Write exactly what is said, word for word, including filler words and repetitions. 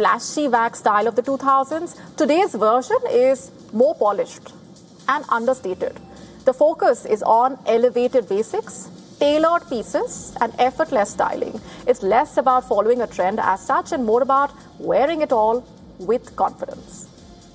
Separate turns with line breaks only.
flashy wax style of the two thousands, today's version is more polished and understated. The focus is on elevated basics, tailored pieces, and effortless styling. It's less about following a trend as such and more about wearing it all with confidence.